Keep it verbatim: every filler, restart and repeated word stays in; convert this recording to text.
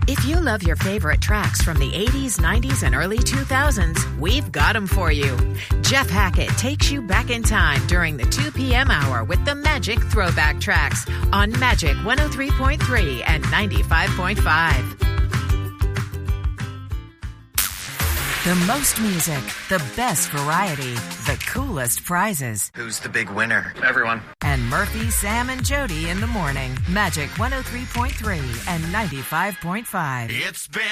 If you love your favorite tracks from the eighties, nineties, and early two thousands, we've got them for you. Jeff Hackett takes you back in time during the two p.m. hour with the Magic Throwback Tracks on Magic one oh three point three and ninety-five point five. The most music, the best variety, the coolest prizes. Who's the big winner? Everyone. And Murphy, Sam, and Jody in the morning. Magic one oh three point three and ninety-five point five. It's been